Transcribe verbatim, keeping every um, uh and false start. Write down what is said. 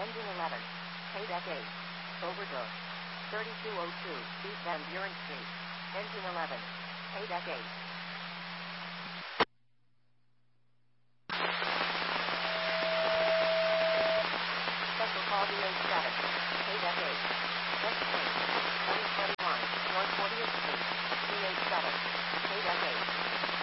Engine eleven. K-Deck eight. Overdose. thirty-two oh two, East Van Buren Street. Engine eleven. K-Deck eight. Special call V H seven. K-Deck eight. Next train. twenty twenty-one, North fortieth Street. V H seven. K-Deck eight.